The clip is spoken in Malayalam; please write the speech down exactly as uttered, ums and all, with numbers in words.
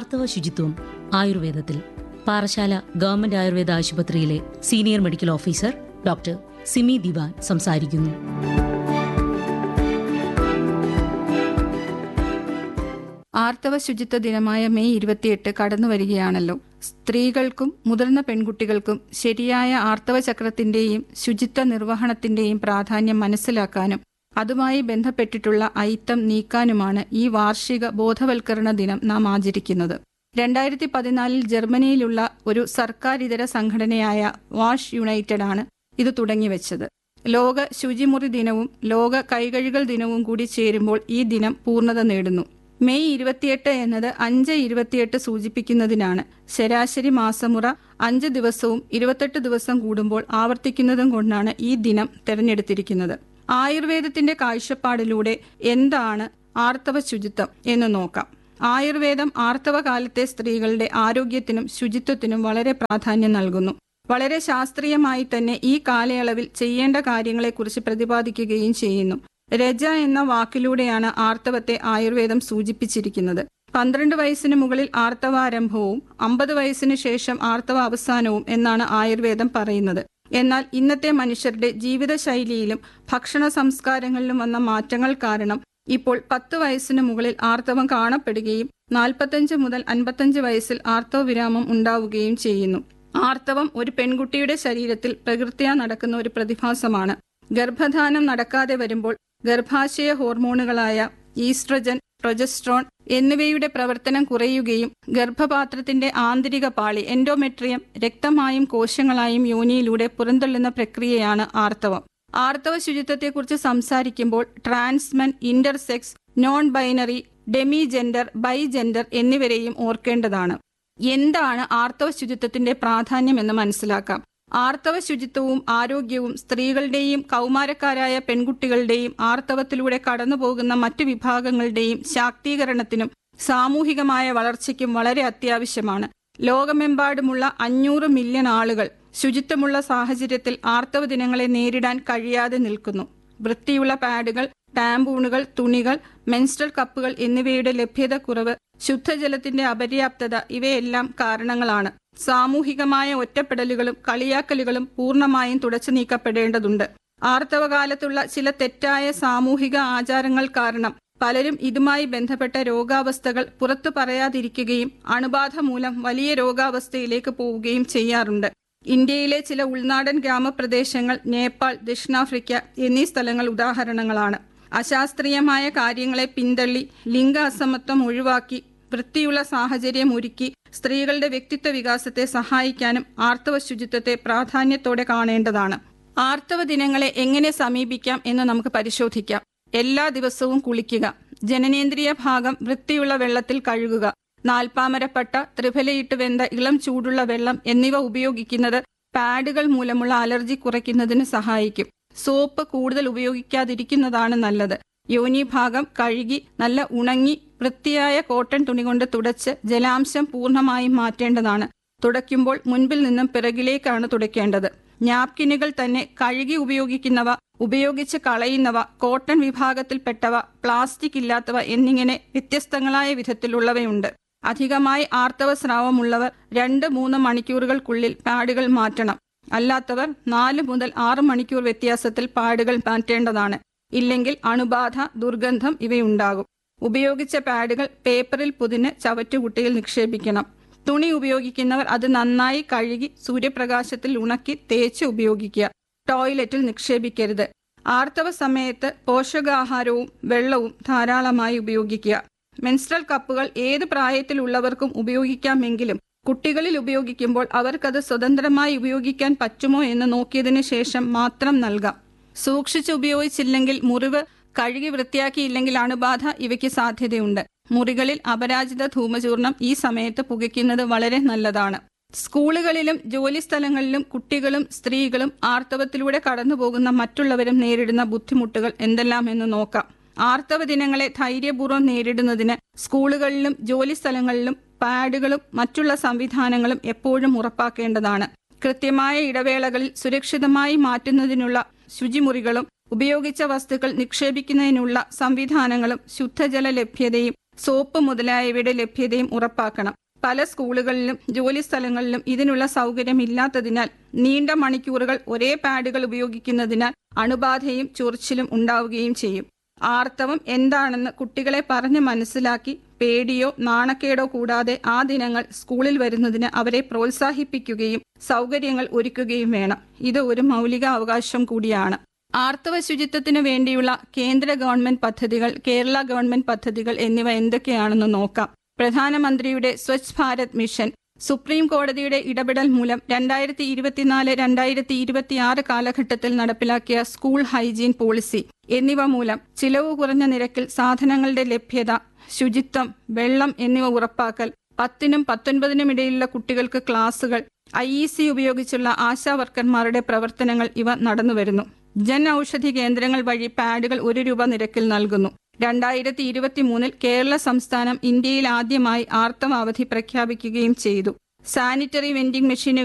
ആർത്തവ ശുചിത്വം ആയുർവേദത്തിൽ പാറശാല ഗവൺമെന്റ് ആയുർവേദ ആശുപത്രിയിലെ senior medical officer doctor Simi ദിവാൻ സംസാരിക്കുന്നു. ആർത്തവ ശുചിത്വ ദിനമായ മെയ് ഇരുപത്തിയെട്ട് കടന്നുവരികയാണല്ലോ. സ്ത്രീകൾക്കും മുതിർന്ന പെൺകുട്ടികൾക്കും ശരിയായ ആർത്തവ ചക്രത്തിന്റെയും ശുചിത്വ നിർവഹണത്തിന്റെയും പ്രാധാന്യം മനസ്സിലാക്കാനും അതുമായി ബന്ധപ്പെട്ടിട്ടുള്ള അയിത്തം നീക്കാനുമാണ് ഈ വാർഷിക ബോധവൽക്കരണ ദിനം നാം ആചരിക്കുന്നത്. രണ്ടായിരത്തി പതിനാലിൽ ജർമ്മനിയിലുള്ള ഒരു സർക്കാരിതര സംഘടനയായ വാഷ് യുണൈറ്റഡ് ആണ് ഇത് തുടങ്ങിവെച്ചത്. ലോക ശുചിമുറി ദിനവും ലോക കൈകഴുകൽ ദിനവും കൂടി ചേരുമ്പോൾ ഈ ദിനം പൂർണ്ണത നേടുന്നു. മെയ് ഇരുപത്തിയെട്ട് എന്നത് അഞ്ച് ഇരുപത്തിയെട്ട് സൂചിപ്പിക്കുന്നതിനാണ്. ശരാശരി മാസമുറ അഞ്ച് ദിവസവും ഇരുപത്തെട്ട് ദിവസം കൂടുമ്പോൾ ആവർത്തിക്കുന്നതും കൊണ്ടാണ് ഈ ദിനം തെരഞ്ഞെടുത്തിരിക്കുന്നത്. ആയുർവേദത്തിന്റെ കാഴ്ചപ്പാടിലൂടെ എന്താണ് ആർത്തവ ശുചിത്വം എന്ന് നോക്കാം. ആയുർവേദം ആർത്തവകാലത്തെ സ്ത്രീകളുടെ ആരോഗ്യത്തിനും ശുചിത്വത്തിനും വളരെ പ്രാധാന്യം നൽകുന്നു. വളരെ ശാസ്ത്രീയമായി തന്നെ ഈ കാലയളവിൽ ചെയ്യേണ്ട കാര്യങ്ങളെക്കുറിച്ച് പ്രതിപാദിക്കുകയും ചെയ്യുന്നു. രജ എന്ന വാക്കിലൂടെയാണ് ആർത്തവത്തെ ആയുർവേദം സൂചിപ്പിച്ചിരിക്കുന്നത്. പന്ത്രണ്ട് വയസ്സിന് മുകളിൽ ആർത്തവാരംഭവും അമ്പത് വയസ്സിന് ശേഷം ആർത്തവ അവസാനവും എന്നാണ് ആയുർവേദം പറയുന്നത്. എന്നാൽ ഇന്നത്തെ മനുഷ്യരുടെ ജീവിതശൈലിയിലും ഭക്ഷണ സംസ്കാരങ്ങളിലും വന്ന മാറ്റങ്ങൾ കാരണം ഇപ്പോൾ പത്ത് വയസ്സിന് മുകളിൽ ആർത്തവം കാണപ്പെടുകയും നാൽപ്പത്തഞ്ച് മുതൽ അൻപത്തഞ്ച് വയസ്സിൽ ആർത്തവ വിരാമം ഉണ്ടാവുകയും ചെയ്യുന്നു. ആർത്തവം ഒരു പെൺകുട്ടിയുടെ ശരീരത്തിൽ പ്രകൃത്യാ നടക്കുന്ന ഒരു പ്രതിഭാസമാണ്. ഗർഭധാനം നടക്കാതെ വരുമ്പോൾ ഗർഭാശയ ഹോർമോണുകളായ ഈസ്ട്രജൻ, പ്രൊജസ്ട്രോൺ എന്നിവയുടെ പ്രവർത്തനം കുറയുകയും ഗർഭപാത്രത്തിന്റെ ആന്തരിക പാളി എൻഡോമെട്രിയം രക്തമായും കോശങ്ങളായും യോനിയിലൂടെ പുറന്തള്ളുന്ന പ്രക്രിയയാണ് ആർത്തവം. ആർത്തവ ശുചിത്വത്തെക്കുറിച്ച് സംസാരിക്കുമ്പോൾ ട്രാൻസ്മെൻ, intersex, non binary, demi gender, ബൈജെൻഡർ എന്നിവരെയും ഓർക്കേണ്ടതാണ്. എന്താണ് ആർത്തവ ശുചിത്വത്തിന്റെ പ്രാധാന്യം എന്ന് മനസ്സിലാക്കാം. ആർത്തവ ശുചിത്വവും ആരോഗ്യവും സ്ത്രീകളുടെയും കൗമാരക്കാരായ പെൺകുട്ടികളുടെയും ആർത്തവത്തിലൂടെ കടന്നുപോകുന്ന മറ്റു വിഭാഗങ്ങളുടെയും ശാക്തീകരണത്തിനും സാമൂഹികമായ വളർച്ചയ്ക്കും വളരെ അത്യാവശ്യമാണ്. ലോകമെമ്പാടുമുള്ള അഞ്ഞൂറ് മില്യൺ ആളുകൾ ശുചിത്വമുള്ള സാഹചര്യത്തിൽ ആർത്തവ ദിനങ്ങളെ നേരിടാൻ കഴിയാതെ നിൽക്കുന്നു. വൃത്തിയുള്ള പാഡുകൾ, ടാമ്പൂണുകൾ, തുണികൾ, മെൻസ്ട്രൽ കപ്പുകൾ എന്നിവയുടെ ലഭ്യതക്കുറവ്, ശുദ്ധജലത്തിന്റെ അപര്യാപ്തത ഇവയെല്ലാം കാരണങ്ങളാണ്. സാമൂഹികമായ ഒറ്റപ്പെടലുകളും കളിയാക്കലുകളും പൂർണ്ണമായും തുടച്ചു നീക്കപ്പെടേണ്ടതുണ്ട്. ആർത്തവകാലത്തുള്ള ചില തെറ്റായ സാമൂഹിക ആചാരങ്ങൾ കാരണം പലരും ഇതുമായി ബന്ധപ്പെട്ട രോഗാവസ്ഥകൾ പുറത്തു പറയാതിരിക്കുകയും അണുബാധ മൂലം വലിയ രോഗാവസ്ഥയിലേക്ക് പോവുകയും ചെയ്യാറുണ്ട്. ഇന്ത്യയിലെ ചില ഉൾനാടൻ ഗ്രാമപ്രദേശങ്ങൾ, നേപ്പാൾ, ദക്ഷിണാഫ്രിക്ക എന്നീ സ്ഥലങ്ങൾ ഉദാഹരണങ്ങളാണ്. അശാസ്ത്രീയമായ കാര്യങ്ങളെ പിന്തള്ളി ലിംഗ അസമത്വം ഒഴിവാക്കി വൃത്തിയുള്ള സാഹചര്യം ഒരുക്കി സ്ത്രീകളുടെ വ്യക്തിത്വ വികാസത്തെ സഹായിക്കാനും ആർത്തവ ശുചിത്വത്തെ പ്രാധാന്യത്തോടെ കാണേണ്ടതാണ്. ആർത്തവ ദിനങ്ങളെ എങ്ങനെ സമീപിക്കാം എന്ന് നമുക്ക് പരിശോധിക്കാം. എല്ലാ ദിവസവും കുളിക്കുക. ജനനേന്ദ്രിയ ഭാഗം വൃത്തിയുള്ള വെള്ളത്തിൽ കഴുകുക. നാൽപ്പാമരപ്പട്ട, ത്രിഫലയിട്ട് വെന്ത ഇളം ചൂടുള്ള വെള്ളം എന്നിവ ഉപയോഗിക്കുന്നത് പാഡുകൾ മൂലമുള്ള അലർജി കുറയ്ക്കുന്നതിന് സഹായിക്കും. സോപ്പ് കൂടുതൽ ഉപയോഗിക്കാതിരിക്കുന്നതാണ് നല്ലത്. യോനി ഭാഗം കഴുകി നല്ല ഉണങ്ങി വൃത്തിയായ കോട്ടൺ തുണി കൊണ്ട് തുടച്ച് ജലാംശം പൂർണ്ണമായും മാറ്റേണ്ടതാണ്. തുടയ്ക്കുമ്പോൾ മുൻപിൽ നിന്നും പിറകിലേക്കാണ് തുടയ്ക്കേണ്ടത്. നാപ്കിനുകൾ തന്നെ കഴുകി ഉപയോഗിക്കുന്നവ, ഉപയോഗിച്ച് കളയുന്നവ, കോട്ടൺ വിഭാഗത്തിൽപ്പെട്ടവ, പ്ലാസ്റ്റിക് ഇല്ലാത്തവ എന്നിങ്ങനെ വ്യത്യസ്തങ്ങളായ വിധത്തിലുള്ളവയുണ്ട്. അധികമായി ആർത്തവ സ്രാവമുള്ളവർ രണ്ട് മൂന്ന് മണിക്കൂറുകൾക്കുള്ളിൽ പാഡുകൾ മാറ്റണം. അല്ലാത്തവർ നാല് മുതൽ ആറ് മണിക്കൂർ വ്യത്യാസത്തിൽ പാഡുകൾ മാറ്റേണ്ടതാണ്. ഇല്ലെങ്കിൽ അണുബാധ, ദുർഗന്ധം ഇവയുണ്ടാകും. ഉപയോഗിച്ച പാഡുകൾ പേപ്പറിൽ പൊതിന് ചവറ്റുകുട്ടിയിൽ നിക്ഷേപിക്കണം. തുണി ഉപയോഗിക്കുന്നവർ അത് നന്നായി കഴുകി സൂര്യപ്രകാശത്തിൽ ഉണക്കി തേച്ച് ഉപയോഗിക്കുക. ടോയ്ലറ്റിൽ നിക്ഷേപിക്കരുത്. ആർത്തവ സമയത്ത് പോഷകാഹാരവും വെള്ളവും ധാരാളമായി ഉപയോഗിക്കുക. മെൻസ്ട്രൽ കപ്പുകൾ ഏത് പ്രായത്തിലുള്ളവർക്കും ഉപയോഗിക്കാമെങ്കിലും കുട്ടികളിൽ ഉപയോഗിക്കുമ്പോൾ അവർക്കത് സ്വതന്ത്രമായി ഉപയോഗിക്കാൻ പറ്റുമോ എന്ന് നോക്കിയതിനു ശേഷം മാത്രം നൽകാം. സൂക്ഷിച്ച് ഉപയോഗിച്ചില്ലെങ്കിൽ മുറിവ്, കഴുകി വൃത്തിയാക്കിയില്ലെങ്കിൽ അണുബാധ ഇവയ്ക്ക് സാധ്യതയുണ്ട്. മുറികളിൽ അപരാജിത ധൂമചൂർണം ഈ സമയത്ത് പുകയ്ക്കുന്നത് വളരെ നല്ലതാണ്. സ്കൂളുകളിലും ജോലിസ്ഥലങ്ങളിലും കുട്ടികളും സ്ത്രീകളും ആർത്തവത്തിലൂടെ കടന്നുപോകുന്ന മറ്റുള്ളവരും നേരിടുന്ന ബുദ്ധിമുട്ടുകൾ എന്തെല്ലാമെന്ന് നോക്കാം. ആർത്തവ ദിനങ്ങളെ ധൈര്യപൂർവ്വം നേരിടുന്നതിന് സ്കൂളുകളിലും ജോലിസ്ഥലങ്ങളിലും പാഡുകളും മറ്റുള്ള സംവിധാനങ്ങളും എപ്പോഴും ഉറപ്പാക്കേണ്ടതാണ്. കൃത്യമായ ഇടവേളകളിൽ സുരക്ഷിതമായി മാറ്റുന്നതിനുള്ള ശുചിമുറികളും ഉപയോഗിച്ച വസ്തുക്കൾ നിക്ഷേപിക്കുന്നതിനുള്ള സംവിധാനങ്ങളും ശുദ്ധജല ലഭ്യതയും സോപ്പ് മുതലായവയുടെ ലഭ്യതയും ഉറപ്പാക്കണം. പല സ്കൂളുകളിലും ജോലി സ്ഥലങ്ങളിലും ഇതിനുള്ള സൗകര്യമില്ലാത്തതിനാൽ നീണ്ട മണിക്കൂറുകൾ ഒരേ പാഡുകൾ ഉപയോഗിക്കുന്നതിനാൽ അണുബാധയും ചൊറിച്ചിലും ഉണ്ടാവുകയും ചെയ്യും. ആർത്തവം എന്താണെന്ന് കുട്ടികളെ പറഞ്ഞ് മനസ്സിലാക്കി പേടിയോ നാണക്കേടോ കൂടാതെ ആ ദിനങ്ങൾ സ്കൂളിൽ വരുന്നതിന് അവരെ പ്രോത്സാഹിപ്പിക്കുകയും സൗകര്യങ്ങൾ ഒരുക്കുകയും വേണം. ഇത് ഒരു മൗലിക അവകാശം കൂടിയാണ്. ആർത്തവ ശുചിത്വത്തിനു വേണ്ടിയുള്ള കേന്ദ്ര ഗവൺമെന്റ് പദ്ധതികൾ, കേരള ഗവൺമെന്റ് പദ്ധതികൾ എന്നിവ എന്തൊക്കെയാണെന്ന് നോക്കാം. പ്രധാനമന്ത്രിയുടെ സ്വച്ഛ് ഭാരത് മിഷൻ, സുപ്രീം കോടതിയുടെ ഇടപെടൽ മൂലം രണ്ടായിരത്തി ഇരുപത്തിനാല് രണ്ടായിരത്തി ഇരുപത്തിയാറ് കാലഘട്ടത്തിൽ നടപ്പിലാക്കിയ സ്കൂൾ ഹൈജീൻ പോളിസി എന്നിവ മൂലം ചിലവ് കുറഞ്ഞ നിരക്കിൽ സാധനങ്ങളുടെ ലഭ്യത, ശുചിത്വം, വെള്ളം എന്നിവ ഉറപ്പാക്കൽ, പത്തിനും പത്തൊൻപതിനും ഇടയിലുള്ള കുട്ടികൾക്ക് ക്ലാസുകൾ, ഐ ഇ സി ഉപയോഗിച്ചുള്ള ആശാ വർക്കർമാരുടെ പ്രവർത്തനങ്ങൾ ഇവ നടന്നുവരുന്നു. ജൻ ഔഷധി കേന്ദ്രങ്ങൾ വഴി പാഡുകൾ ഒരു രൂപ നിരക്കിൽ നൽകുന്നു. രണ്ടായിരത്തി ഇരുപത്തി മൂന്നിൽ കേരള സംസ്ഥാനം ഇന്ത്യയിൽ ആദ്യമായി ആർത്തവ അവധി പ്രഖ്യാപിക്കുകയും ചെയ്തു. സാനിറ്ററി വെൻഡിംഗ് മെഷീനുകൾ